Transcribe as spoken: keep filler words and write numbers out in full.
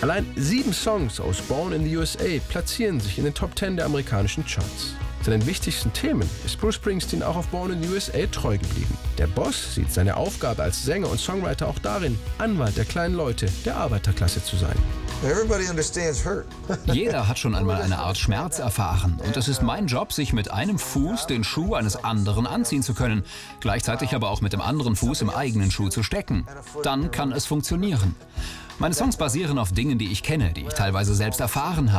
Allein sieben Songs aus Born in the U S A platzieren sich in den Top Ten der amerikanischen Charts. Seinen wichtigsten Themen ist Bruce Springsteen auch auf Born in the U S A treu geblieben. Der Boss sieht seine Aufgabe als Sänger und Songwriter auch darin, Anwalt der kleinen Leute, der Arbeiterklasse zu sein. Jeder hat schon einmal eine Art Schmerz erfahren und es ist mein Job, sich mit einem Fuß den Schuh eines anderen anziehen zu können, gleichzeitig aber auch mit dem anderen Fuß im eigenen Schuh zu stecken. Dann kann es funktionieren. Meine Songs basieren auf Dingen, die ich kenne, die ich teilweise selbst erfahren habe.